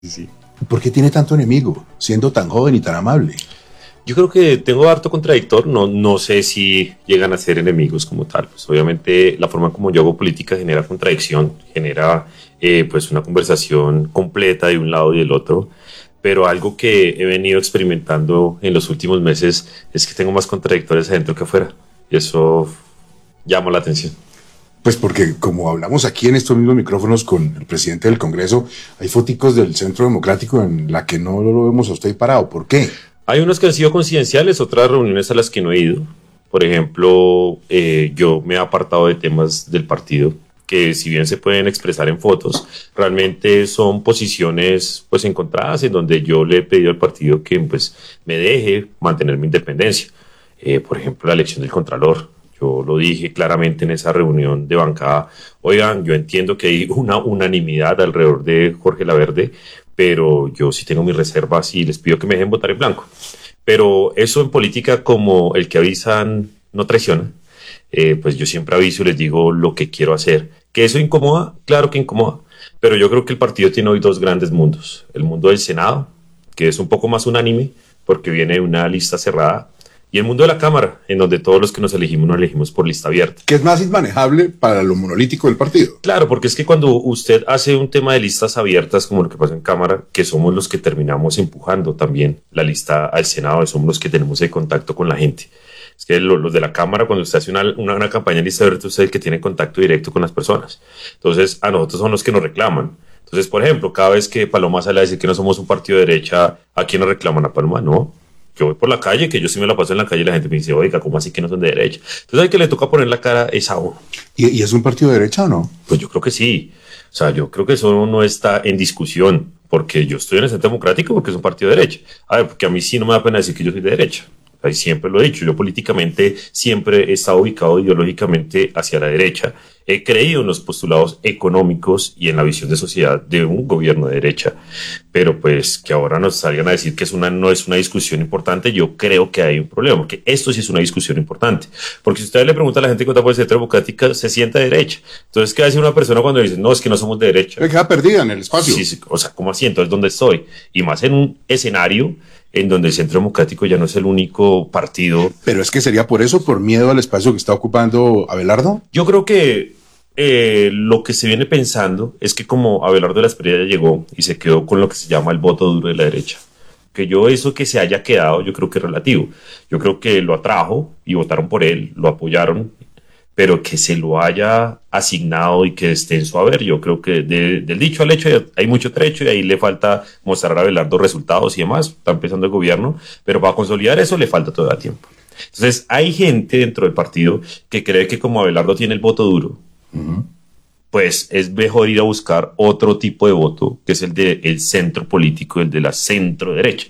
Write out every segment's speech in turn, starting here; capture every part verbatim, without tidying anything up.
Sí. ¿Por qué tiene tanto enemigo, siendo tan joven y tan amable? Yo creo que tengo harto contradictor, no, no sé si llegan a ser enemigos como tal. Pues obviamente la forma como yo hago política genera contradicción, genera eh, pues una conversación completa de un lado y del otro, pero algo que he venido experimentando en los últimos meses es que tengo más contradictores adentro que afuera, y eso llama la atención. Pues porque, como hablamos aquí en estos mismos micrófonos con el presidente del Congreso, hay foticos del Centro Democrático en la que no lo vemos a usted parado. ¿Por qué? Hay unas que han sido coincidenciales, otras reuniones a las que no he ido. Por ejemplo, eh, yo me he apartado de temas del partido que, si bien se pueden expresar en fotos, realmente son posiciones pues encontradas, en donde yo le he pedido al partido que pues me deje mantener mi independencia. Eh, por ejemplo, la elección del Contralor. Yo lo dije claramente en esa reunión de bancada. Oigan, yo entiendo que hay una unanimidad alrededor de Jorge Laverde, pero yo sí tengo mis reservas y les pido que me dejen votar en blanco. Pero eso en política, como el que avisan no traiciona, eh, pues yo siempre aviso y les digo lo que quiero hacer. ¿Que eso incomoda? Claro que incomoda. Pero yo creo que el partido tiene hoy dos grandes mundos. El mundo del Senado, que es un poco más unánime, porque viene de una lista cerrada, y el mundo de la Cámara, en donde todos los que nos elegimos nos elegimos por lista abierta. Que es más inmanejable para lo monolítico del partido. Claro, porque es que cuando usted hace un tema de listas abiertas, como lo que pasa en Cámara, que somos los que terminamos empujando también la lista al Senado, somos los que tenemos el contacto con la gente. Es que los, los de la Cámara, cuando usted hace una, una, una campaña en lista abierta, usted es el que tiene contacto directo con las personas. Entonces, a nosotros son los que nos reclaman. Entonces, por ejemplo, cada vez que Paloma sale a decir que no somos un partido de derecha, ¿a quién nos reclaman? A Paloma, no. Yo voy por la calle, que yo sí me la paso en la calle y la gente me dice, oiga, ¿cómo así que no son de derecha? Entonces, hay que le toca poner la cara es a uno. ¿Y, ¿Y es un partido de derecha o no? Pues yo creo que sí. O sea, yo creo que eso no está en discusión, porque yo estoy en el Centro Democrático porque es un partido de derecha. A ver, porque a mí sí no me da pena decir que yo soy de derecha. Ahí siempre lo he dicho, yo políticamente siempre he estado ubicado ideológicamente hacia la derecha. He creído en los postulados económicos y en la visión de sociedad de un gobierno de derecha. Pero pues que ahora nos salgan a decir que es una, no es una discusión importante, yo creo que hay un problema, porque esto sí es una discusión importante. Porque si usted le pregunta a la gente que vota por el Centro Democrático, se sienta de derecha. Entonces, ¿qué va a decir una persona cuando dice, no, es que no somos de derecha? Se queda perdida en el espacio. Sí, sí, o sea, ¿cómo así? Entonces, ¿dónde estoy? Y más en un escenario en donde el Centro Democrático ya no es el único partido. Pero es que sería por eso, por miedo al espacio que está ocupando Abelardo. Yo creo que eh, lo que se viene pensando es que como Abelardo de la Espriella llegó y se quedó con lo que se llama el voto duro de la derecha, que yo eso que se haya quedado, yo creo que es relativo. Yo creo que lo atrajo y votaron por él, lo apoyaron, pero que se lo haya asignado y que esté en su haber. Yo creo que de, del dicho al hecho hay mucho trecho y ahí le falta mostrar a Abelardo resultados y demás. Está empezando el gobierno, pero para consolidar eso le falta todavía tiempo. Entonces hay gente dentro del partido que cree que como Abelardo tiene el voto duro, uh-huh, pues es mejor ir a buscar otro tipo de voto, que es el del centro político, el de la centro derecha.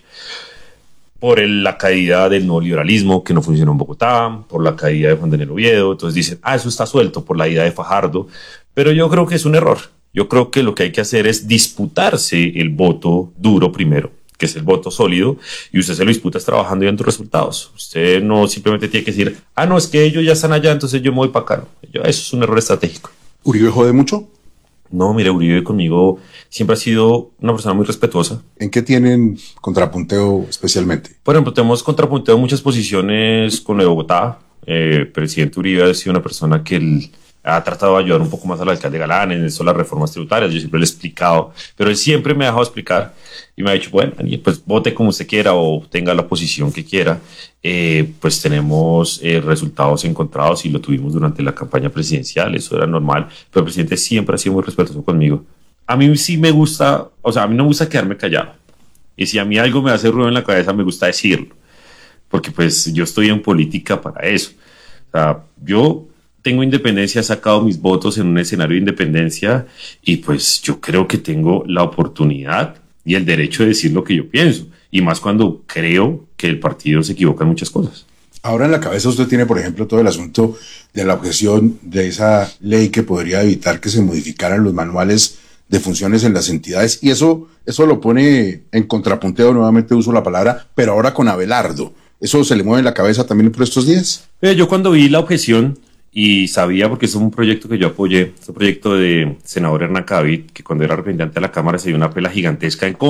Por el, la caída del neoliberalismo que no funcionó en Bogotá, por la caída de Juan Daniel Oviedo. Entonces dicen, ah, eso está suelto por la ida de Fajardo. Pero yo creo que es un error. Yo creo que lo que hay que hacer es disputarse el voto duro primero, que es el voto sólido, y usted se lo disputa trabajando y dando resultados. Usted no simplemente tiene que decir, ah, no, es que ellos ya están allá, entonces yo me voy para acá. Yo, eso es un error estratégico. ¿Uribe jode mucho? No, mire, Uribe conmigo siempre ha sido una persona muy respetuosa. ¿En qué tienen contrapunteo especialmente? Por ejemplo, tenemos contrapunteo en muchas posiciones con lo de Bogotá. Eh, el presidente Uribe ha sido una persona que él ha tratado de ayudar un poco más al alcalde Galán en eso, las reformas tributarias. Yo siempre le he explicado, pero él siempre me ha dejado explicar y me ha dicho, bueno, pues vote como usted quiera o tenga la posición que quiera. Eh, pues tenemos eh, resultados encontrados y lo tuvimos durante la campaña presidencial, eso era normal, pero el presidente siempre ha sido muy respetuoso conmigo. A mí sí me gusta, o sea, a mí no me gusta quedarme callado, y si a mí algo me hace ruido en la cabeza me gusta decirlo, porque pues yo estoy en política para eso. O sea, yo tengo independencia, he sacado mis votos en un escenario de independencia y pues yo creo que tengo la oportunidad y el derecho de decir lo que yo pienso, y más cuando creo que el partido se equivoca en muchas cosas. Ahora en la cabeza usted tiene, por ejemplo, todo el asunto de la objeción de esa ley que podría evitar que se modificaran los manuales de funciones en las entidades, y eso, eso lo pone en contrapunteo, nuevamente uso la palabra, pero ahora con Abelardo. ¿Eso se le mueve en la cabeza también por estos días? Eh, yo cuando vi la objeción y sabía, porque es un proyecto que yo apoyé, es un proyecto de senador Hernán Cavid, que cuando era representante de la Cámara se dio una pela gigantesca en